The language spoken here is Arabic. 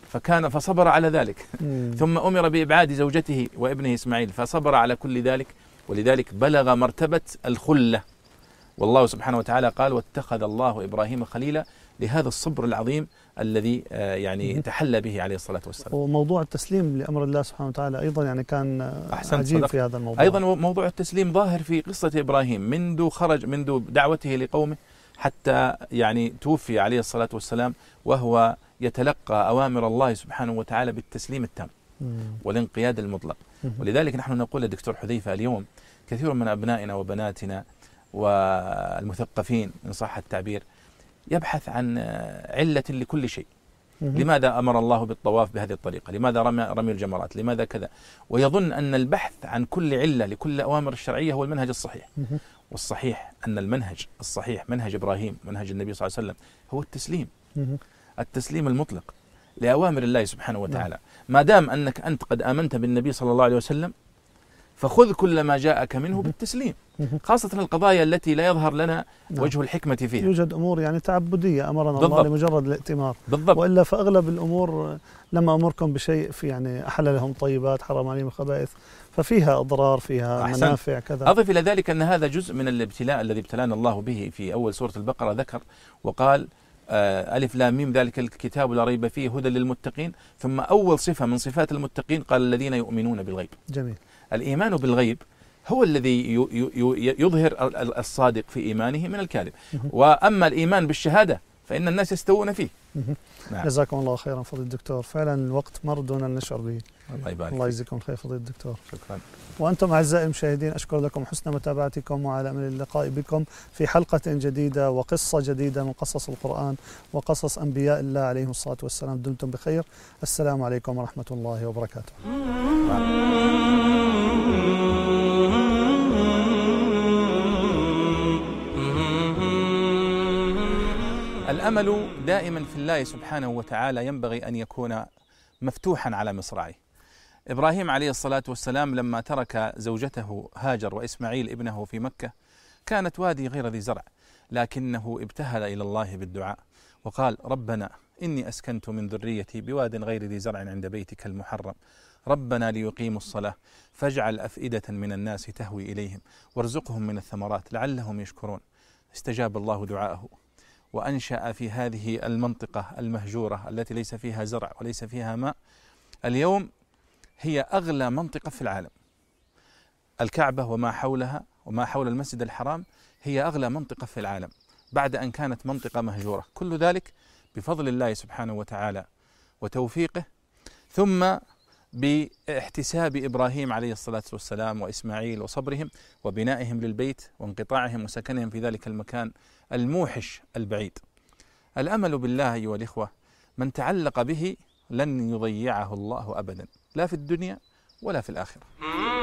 فصبر على ذلك. ثم أمر بإبعاد زوجته وابنه إسماعيل فصبر على كل ذلك، ولذلك بلغ مرتبة الخلة. والله سبحانه وتعالى قال: واتخذ الله إبراهيم خليلا، لهذا الصبر العظيم الذي يعني تحلى به عليه الصلاة والسلام. وموضوع التسليم لأمر الله سبحانه وتعالى أيضا يعني كان عجيب في هذا الموضوع. أيضا موضوع التسليم ظاهر في قصة إبراهيم منذ دعوته لقومه حتى يعني توفي عليه الصلاة والسلام، وهو يتلقى أوامر الله سبحانه وتعالى بالتسليم التام والانقياد المطلق. ولذلك نحن نقول للدكتور حذيفة اليوم كثير من أبنائنا وبناتنا والمثقفين إن صح التعبير يبحث عن علة لكل شيء. لماذا أمر الله بالطواف بهذه الطريقة؟ لماذا رمي الجمرات؟ لماذا كذا؟ ويظن أن البحث عن كل علة لكل أوامر الشرعية هو المنهج الصحيح. والصحيح أن المنهج الصحيح منهج إبراهيم، منهج النبي صلى الله عليه وسلم، هو التسليم المطلق لأوامر الله سبحانه وتعالى. ما دام أنت قد آمنت بالنبي صلى الله عليه وسلم فخذ كل ما جاءك منه بالتسليم، خاصة القضايا التي لا يظهر لنا وجه الحكمة فيها. يوجد أمور يعني تعبدية أمرنا الله لمجرد الائتمار، بالضبط. وإلا فأغلب الأمور لما أمركم بشيء في يعني أحل لهم طيبات حرم عليهم الخبائث، ففيها أضرار فيها منافع كذا. أضف إلى ذلك أن هذا جزء من الابتلاء الذي ابتلانا الله به في أول سورة البقرة. ذكر وقال ألف لام ميم ذلك الكتاب لا ريب فيه هدى للمتقين، ثم أول صفة من صفات المتقين قال الذين يؤمنون بالغيب. جميل. الإيمان بالغيب هو الذي يظهر الصادق في إيمانه من الكاذب. وأما الإيمان بالشهادة فإن الناس يستوون فيه. نعم. جزاكم الله خيرا فضيلة الدكتور، فعلا الوقت مر دون أن نشعر به. الله يبارك. الله يجزيكم خير فضيلة الدكتور. شكرا. وأنتم أعزائي المشاهدين أشكر لكم حسن متابعتكم، وعلى أمل اللقاء بكم في حلقة جديدة وقصة جديدة من قصص القرآن وقصص أنبياء الله عليهم الصلاة والسلام. دمتم بخير. السلام عليكم ورحمة الله وبركاته. الأمل دائما في الله سبحانه وتعالى ينبغي أن يكون مفتوحا على مصراعيه. إبراهيم عليه الصلاة والسلام لما ترك زوجته هاجر وإسماعيل ابنه في مكة كانت وادي غير ذي زرع، لكنه ابتهل إلى الله بالدعاء وقال: ربنا إني أسكنت من ذريتي بواد غير ذي زرع عند بيتك المحرم ربنا ليقيموا الصلاة فاجعل أفئدة من الناس تهوي إليهم وارزقهم من الثمرات لعلهم يشكرون. استجاب الله دعاءه وأنشأ في هذه المنطقة المهجورة التي ليس فيها زرع وليس فيها ماء. اليوم هي أغلى منطقة في العالم. الكعبة وما حولها وما حول المسجد الحرام هي أغلى منطقة في العالم بعد أن كانت منطقة مهجورة. كل ذلك بفضل الله سبحانه وتعالى وتوفيقه، ثم باحتساب إبراهيم عليه الصلاة والسلام وإسماعيل وصبرهم وبنائهم للبيت وانقطاعهم وسكنهم في ذلك المكان الموحش البعيد. الأمل بالله أيها الإخوة من تعلق به لن يضيعه الله أبدا، لا في الدنيا ولا في الآخرة.